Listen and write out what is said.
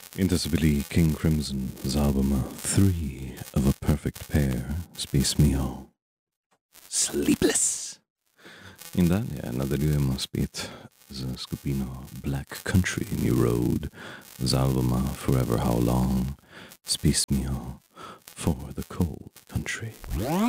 Intasibili King Crimson Zalbama 3 of a perfect pair Space Mio Sleepless. In dalje nadaljujemo spet z skupino Black Country New Road z albuma Forever How Long Space Mio for the Cold Country.